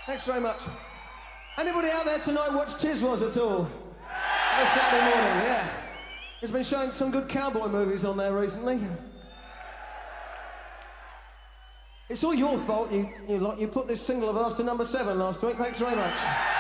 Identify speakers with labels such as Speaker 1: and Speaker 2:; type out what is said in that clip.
Speaker 1: Thanks very much. Anybody out there tonight watch Tiswas at all? Oh, Saturday morning, yeah. He's been showing some good cowboy movies on there recently. It's all your fault. You put this single of ours to number 7 last week. Thanks very much.